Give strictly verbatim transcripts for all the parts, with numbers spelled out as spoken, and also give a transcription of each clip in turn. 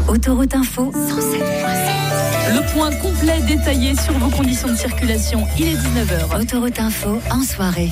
Autoroute Info cent sept point sept. Le point complet détaillé sur vos conditions de circulation, il est dix-neuf heures. Autoroute Info en soirée.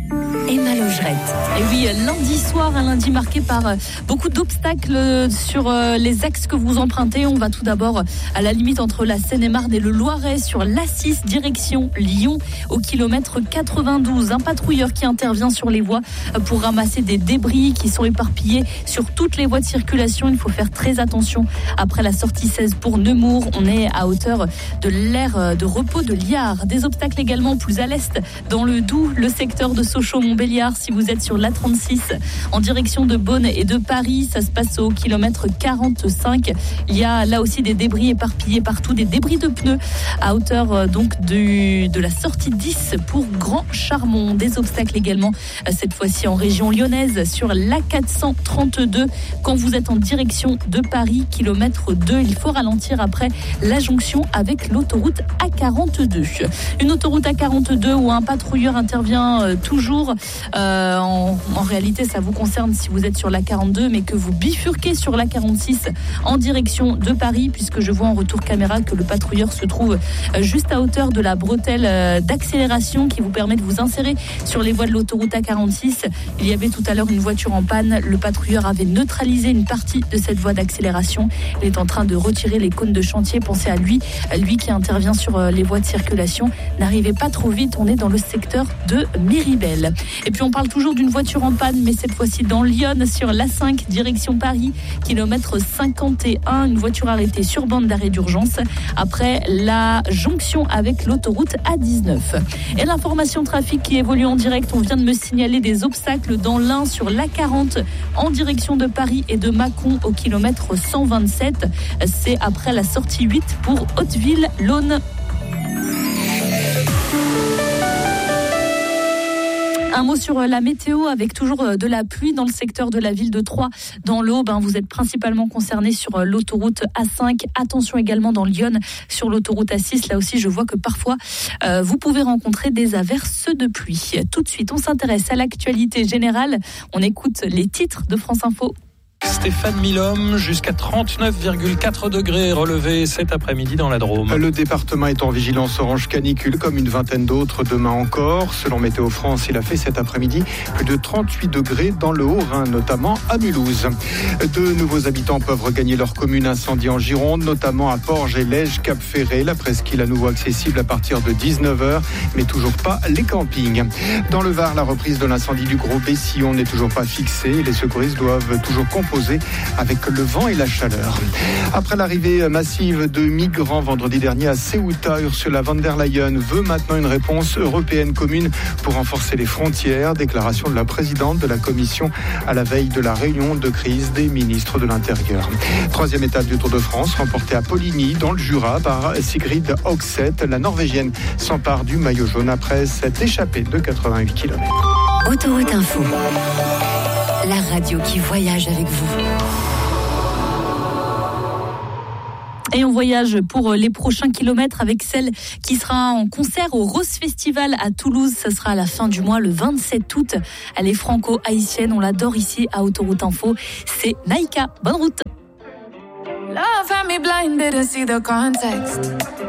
Emma Logerette. Et oui, lundi soir, un lundi marqué par beaucoup d'obstacles sur les axes que vous empruntez. On va tout d'abord à la limite entre la Seine-et-Marne et le Loiret sur l'A six direction Lyon au kilomètre quatre-vingt-douze. Un patrouilleur qui intervient sur les voies pour ramasser des débris qui sont éparpillés sur toutes les voies de circulation. Il faut faire très attention. Après la sortie seize pour Nemours, on est à hauteur de l'aire de repos de Liard. Des obstacles également plus à l'est dans le Doubs, le secteur de Sochaux-Montbéliard. Si vous êtes sur l'A trente-six en direction de Beaune et de Paris, ça se passe au kilomètre quarante-cinq. Il y a là aussi des débris éparpillés partout, des débris de pneus à hauteur donc du, de la sortie dix pour Grand Charmont. Des obstacles également cette fois-ci en région lyonnaise sur l'A quatre cent trente-deux. Quand vous êtes en direction de Paris, kilomètre deux, il faut ralentir après la jonction avec l'autoroute A quarante-deux. Une autoroute A quarante-deux où un patrouilleur intervient euh, toujours. Euh, en, en réalité, ça vous concerne si vous êtes sur l'A quarante-deux, mais que vous bifurquez sur l'A quarante-six en direction de Paris, puisque je vois en retour caméra que le patrouilleur se trouve euh, juste à hauteur de la bretelle euh, d'accélération qui vous permet de vous insérer sur les voies de l'autoroute A quarante-six. Il y avait tout à l'heure une voiture en panne. Le patrouilleur avait neutralisé une partie de cette voie d'accélération. Il est en train de retirer les cônes de chantier. Pensez à lui, lui qui intervient sur les voies de circulation. N'arrivez pas trop vite, on est dans le secteur de Miribel. Et puis on parle toujours d'une voiture en panne, mais cette fois-ci dans Lyon, sur l'A cinq, direction Paris, kilomètre cinquante et un. Une voiture arrêtée sur bande d'arrêt d'urgence après la jonction avec l'autoroute A dix-neuf. Et l'information trafic qui évolue en direct, on vient de me signaler des obstacles dans l'Ain sur l'A quarante en direction de Paris et de Mâcon au kilomètre cent vingt-sept. C'est après la sortie huit pour Hauteville-Laune. Un mot sur la météo avec toujours de la pluie dans le secteur de la ville de Troyes. Dans l'Aube, hein, vous êtes principalement concernés sur l'autoroute A cinq. Attention également dans Lyon sur l'autoroute A six. Là aussi, je vois que parfois, euh, vous pouvez rencontrer des averses de pluie. Tout de suite, on s'intéresse à l'actualité générale. On écoute les titres de France Info. Stéphane Milhomme, jusqu'à trente-neuf virgule quatre degrés relevés cet après-midi dans la Drôme. Le département est en vigilance orange canicule, comme une vingtaine d'autres demain encore. Selon Météo France, il a fait cet après-midi plus de trente-huit degrés dans le Haut-Rhin, notamment à Mulhouse. De nouveaux habitants peuvent regagner leur commune incendie en Gironde, notamment à Porges et Lège, Cap-Ferré. La presqu'île à nouveau accessible à partir de dix-neuf heures, mais toujours pas les campings. Dans le Var, la reprise de l'incendie du Gros Bessillon n'est toujours pas fixée. Les secouristes doivent toujours composer avec le vent et la chaleur. Après l'arrivée massive de migrants vendredi dernier à Ceuta, Ursula von der Leyen veut maintenant une réponse européenne commune pour renforcer les frontières. Déclaration de la présidente de la Commission à la veille de la réunion de crise des ministres de l'Intérieur. Troisième étape du Tour de France, remportée à Poligny, dans le Jura, par Sigrid Hogseth. La Norvégienne s'empare du maillot jaune après cette échappée de quatre-vingt-huit kilomètres. Autoroute Info. La radio qui voyage avec vous. Et on voyage pour les prochains kilomètres avec celle qui sera en concert au Rose Festival à Toulouse. Ce sera à la fin du mois, le vingt-sept août. Elle est franco-haïtienne, on l'adore ici à Autoroute Info. C'est Naïka. Bonne route. Love had me blind, didn't see the context.